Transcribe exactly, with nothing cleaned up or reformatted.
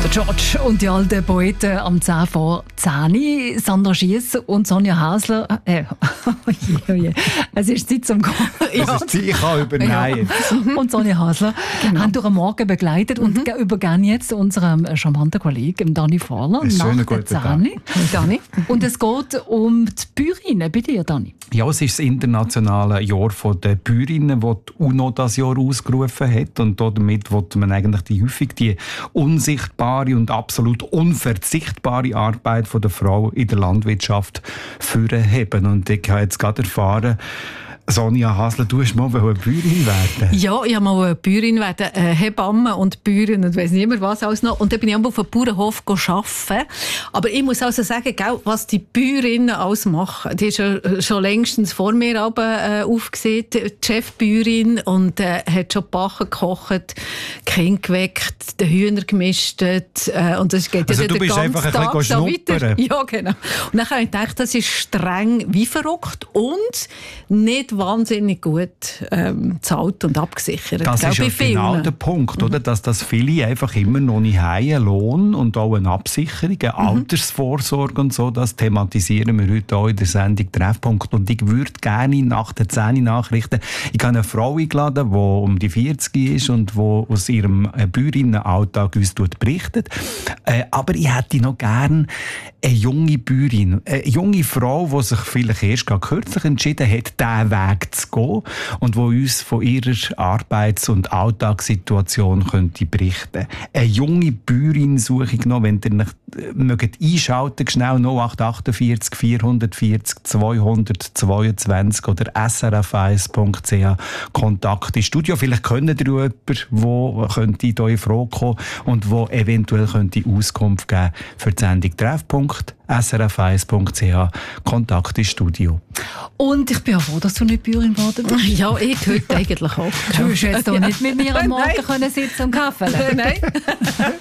Der George und die alten Poeten am zehn vor zehn. Sandra Schiess und Sonja Hasler. Äh, oh je, oh je. Es ist Zeit zum Gehen. Ja. Es ist Zeit, ich kann übernehmen. Ja. Und Sonja Hasler genau. haben durch den Morgen begleitet und mhm. übergeben jetzt unserem charmanten Kollegen Dani Fahler nach der zehn. Dani. Und es geht um die Bäuerinnen bei dir, Dani. Ja, es ist das internationale Jahr der Bäuerinnen, das die UNO das Jahr ausgerufen hat. Und damit wollte man eigentlich die häufig die unsichtbare und absolut unverzichtbare Arbeit der Frau in der Landwirtschaft vorheben. Und ich habe jetzt gerade erfahren, Sonja Hasler, du hast mal eine Bäuerin werden. Ja, ich wollte mal eine Bäuerin werden, äh, Hebamme und Bäuerin und weiss nicht mehr was alles noch. Und dann bin ich auf einem Bauernhof arbeiten. Aber ich muss also sagen, gell, was die Bäuerinnen alles machen, die ist ja schon längstens vor mir aber, äh, aufgesehen, die Chefbäuerin, und äh, hat schon Bachen gekocht, Kinder geweckt, den Hühner gemistet. Äh, und das geht also ja du den bist ganzen einfach Tag ein bisschen schnuppern. Ja, genau. Und dann habe ich gedacht, das ist streng wie verrückt und nicht wahnsinnig gut ähm, bezahlt und abgesichert. Das Gell, ist ja genau der Punkt, oder? Dass das viele einfach immer noch nicht haben, einen Lohn und auch eine Absicherung, eine mhm. Altersvorsorge und so. Das thematisieren wir heute auch in der Sendung Treffpunkt. Und ich würde gerne nach den zehn Nachrichten, ich habe eine Frau eingeladen, die um die vierzig ist und die aus ihrem Bäuerinnenalltag uns berichtet. Äh, aber ich hätte noch gerne eine junge Bäuerin, eine junge Frau, die sich vielleicht erst kürzlich entschieden hat, diesen Weg zu gehen und die uns von ihrer Arbeits- und Alltagssituation könnte berichten. Eine junge Bäuerin suche ich noch, wenn ihr nicht mögt einschalten, schnell null acht acht vier vier vier null zweihundertzweiundzwanzig oder s r f eins punkt c h Kontakt ins Studio. Vielleicht kennt ihr jemanden, der könnte in eure Frage kommen und der eventuell könnte Auskunft geben für die Sendung Treffpunkt. s r f eins punkt c h Kontakt ins Studio. Und ich bin auch froh, dass du nicht Bäuerin geworden bist. Ja, ich heute eigentlich auch. Du hast jetzt doch nicht mit mir am Morgen können sitzen und Kaffee. Nein.